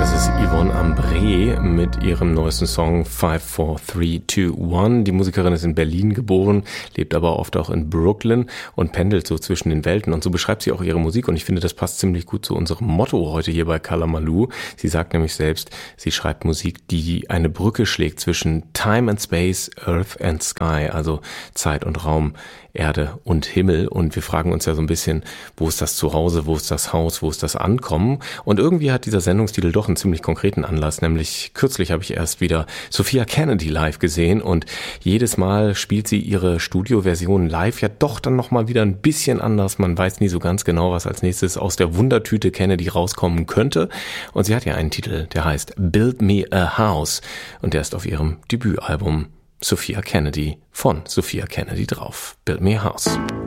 Das ist Yvonne Ambré mit ihrem neuesten Song 5, 4, 3, 2, 1. Die Musikerin ist in Berlin geboren, lebt aber oft auch in Brooklyn und pendelt so zwischen den Welten. Und so beschreibt sie auch ihre Musik. Und ich finde, das passt ziemlich gut zu unserem Motto heute hier bei Kalamaloo. Sie sagt nämlich selbst, sie schreibt Musik, die eine Brücke schlägt zwischen Time and Space, Earth and Sky, also Zeit und Raum, Erde und Himmel. Und wir fragen uns ja so ein bisschen, wo ist das Zuhause, wo ist das Haus, wo ist das Ankommen? Und irgendwie hat dieser Sendungstitel doch einen ziemlich konkreten Anlass, nämlich kürzlich habe ich erst wieder Sophia Kennedy live gesehen und jedes Mal spielt sie ihre Studioversion live ja doch dann nochmal wieder ein bisschen anders. Man weiß nie so ganz genau, was als nächstes aus der Wundertüte Kennedy rauskommen könnte. Und sie hat ja einen Titel, der heißt Build Me a House und der ist auf ihrem Debütalbum Sophia Kennedy von Sophia Kennedy drauf. Build Me a House.